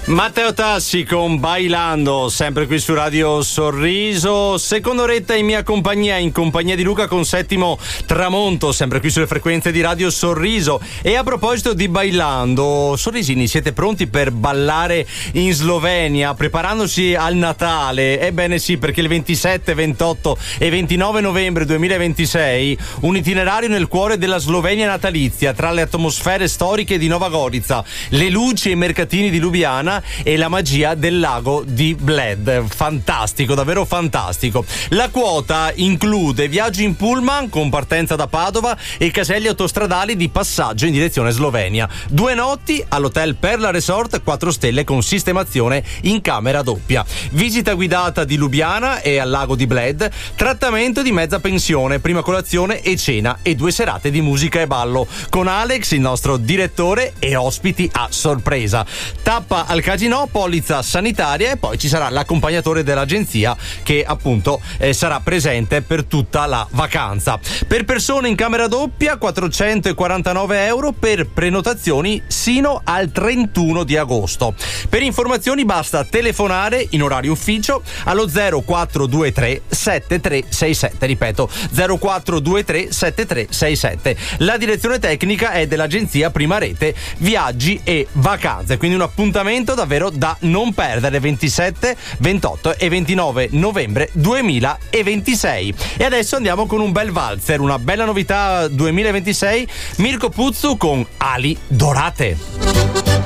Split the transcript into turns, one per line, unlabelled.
Matteo Tassi con Bailando, sempre qui su Radio Sorriso. Seconda oretta in mia compagnia, in compagnia di Luca con Settimo Tramonto, sempre qui sulle frequenze di Radio Sorriso. E a proposito di Bailando, sorrisini, siete pronti per ballare in Slovenia, preparandosi al Natale? Ebbene sì, perché il 27, 28 e 29 novembre 2026 un itinerario nel cuore della Slovenia natalizia, tra le atmosfere storiche di Nova Gorica, le luci e i mercatini di Lubiana e la magia del lago di Bled. Fantastico, davvero fantastico. La quota include viaggi in pullman con partenza da Padova e caselli autostradali di passaggio in direzione Slovenia. 2 notti all'hotel Perla Resort 4 stelle con sistemazione in camera doppia. Visita guidata di Lubiana e al lago di Bled. Trattamento di mezza pensione, prima colazione e cena e 2 serate di musica e ballo con Alex, il nostro direttore, e ospiti a sorpresa. Tappa al casino, polizza sanitaria, e poi ci sarà l'accompagnatore dell'agenzia che appunto sarà presente per tutta la vacanza. Per persone in camera doppia 449 euro per prenotazioni sino al 31 di agosto. Per informazioni basta telefonare in orario ufficio allo 0423 7367, ripeto 0423 7367. La direzione tecnica è dell'agenzia Prima Rete Viaggi e Vacanze, quindi un appuntamento davvero da non perdere, 27, 28 e 29 novembre 2026. E adesso andiamo con un bel valzer, una bella novità 2026, Mirko Puzzu con Ali Dorate.